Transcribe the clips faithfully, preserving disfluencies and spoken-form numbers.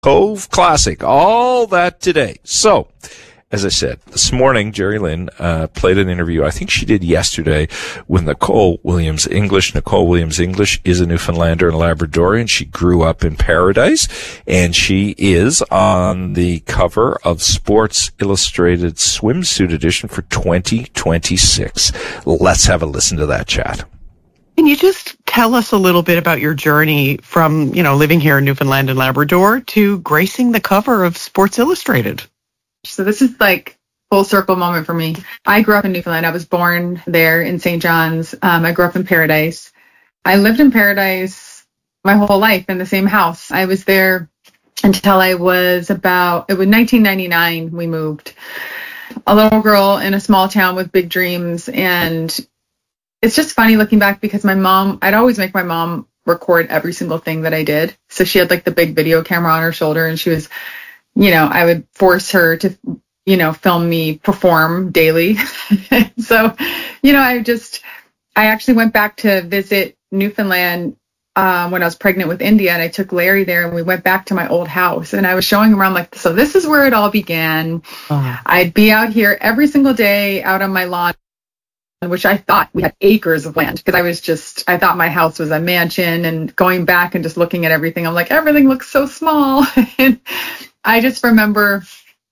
Cove Classic, all that today. So, as I said, this morning, Jerry Lynn uh, played an interview, I think she did yesterday, with Nicole Williams English. Nicole Williams English is a Newfoundlander and Labradorian. She grew up in Paradise, and she is on the cover of Sports Illustrated Swimsuit Edition for twenty twenty-six. Let's have a listen to that chat. Can you just tell us a little bit about your journey from, you know, living here in Newfoundland and Labrador to gracing the cover of Sports Illustrated? So this is like full circle moment for me. I grew up in Newfoundland. I was born there in Saint John's. Um, I grew up in Paradise. I lived in Paradise my whole life in the same house. I was there until I was about, it was nineteen ninety-nine we moved. A little girl in a small town with big dreams. And it's just funny looking back because my mom, I'd always make my mom record every single thing that I did. So she had like the big video camera on her shoulder, and she was, you know, I would force her to, you know, film me perform daily. So, you know, I just, I actually went back to visit Newfoundland um, when I was pregnant with India, and I took Larry there, and we went back to my old house, and I was showing him around like, so this is where it all began. Oh. I'd be out here every single day out on my lawn, which I thought we had acres of land, because I was just, I thought my house was a mansion, and going back and just looking at everything, I'm like, everything looks so small. And I just remember,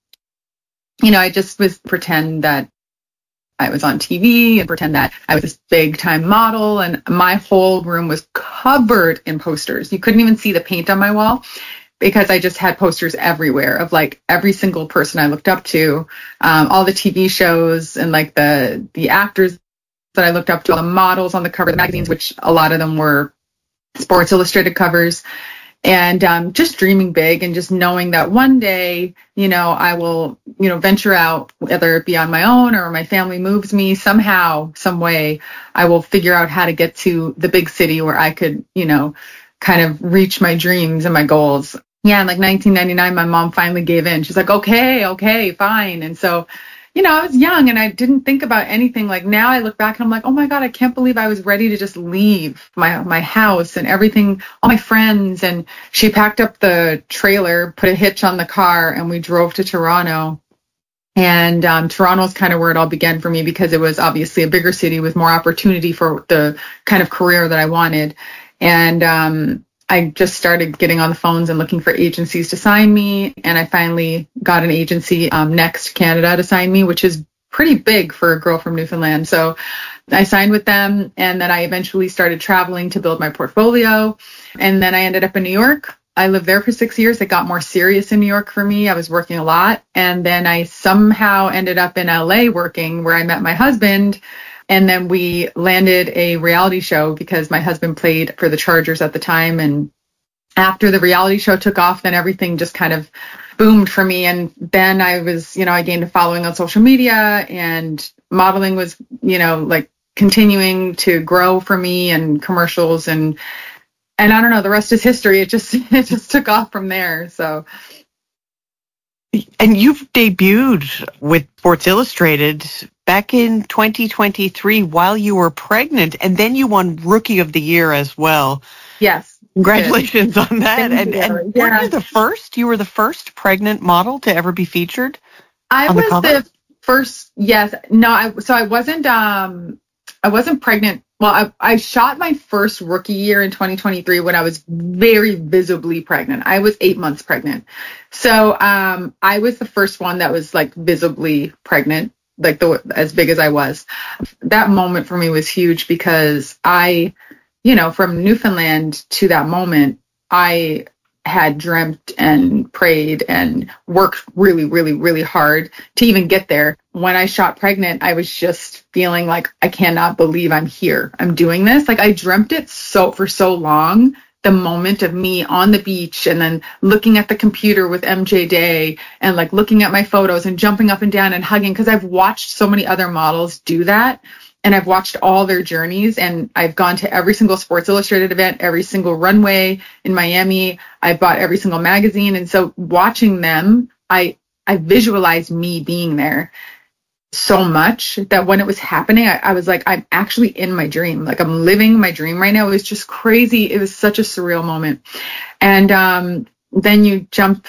you know, I just was pretend that I was on T V and pretend that I was this big time model, and my whole room was covered in posters. You couldn't even see the paint on my wall, because I just had posters everywhere of like every single person I looked up to, um, all the T V shows and like the the actors that I looked up to, all the models on the cover of the magazines, which a lot of them were Sports Illustrated covers, and um, just dreaming big and just knowing that one day, you know, I will, you know, venture out, whether it be on my own or my family moves me somehow, some way, I will figure out how to get to the big city where I could, you know, kind of reach my dreams and my goals. Yeah, in like nineteen ninety-nine, my mom finally gave in. She's like, okay, okay, fine. And so, you know, I was young and I didn't think about anything. Like now I look back and I'm like, oh my God, I can't believe I was ready to just leave my, my house and everything, all my friends. And she packed up the trailer, put a hitch on the car, and we drove to Toronto. And um, Toronto's kind of where it all began for me, because it was obviously a bigger city with more opportunity for the kind of career that I wanted. And um, I just started getting on the phones and looking for agencies to sign me. And I finally got an agency, um, Next Canada, to sign me, which is pretty big for a girl from Newfoundland. So I signed with them, and then I eventually started traveling to build my portfolio. And then I ended up in New York. I lived there for six years. It got more serious in New York for me. I was working a lot. And then I somehow ended up in L A working, where I met my husband. And then we landed a reality show because my husband played for the Chargers at the time. And after the reality show took off, then everything just kind of boomed for me. And then I was, you know, I gained a following on social media, and modeling was, you know, like continuing to grow for me, and commercials, and, and I don't know, the rest is history. It just, it just took off from there. So. And you've debuted with Sports Illustrated back in twenty twenty-three while you were pregnant, and then you won Rookie of the Year as well. Yes. Congratulations on that. Thank and you. and Yeah. were you the first? You were the first pregnant model to ever be featured? I on was the, cover? the first. Yes. No. I, so I wasn't. Um. I wasn't pregnant. Well, I, I shot my first rookie year in twenty twenty-three when I was very visibly pregnant. I was eight months pregnant. So um, I was the first one that was like visibly pregnant, like the as big as I was. That moment for me was huge, because I, you know, from Newfoundland to that moment, I had dreamt and prayed and worked really, really, really hard to even get there. When I shot pregnant, I was just feeling like, I cannot believe I'm here. I'm doing this. Like I dreamt it so for so long. The moment of me on the beach and then looking at the computer with M J Day and like looking at my photos and jumping up and down and hugging, because I've watched so many other models do that. And I've watched all their journeys, and I've gone to every single Sports Illustrated event, every single runway in Miami. I bought every single magazine. And so watching them, I, I visualized me being there so much that when it was happening, I, I was like, I'm actually in my dream. Like I'm living my dream right now. It was just crazy. It was such a surreal moment. And, um, then you jump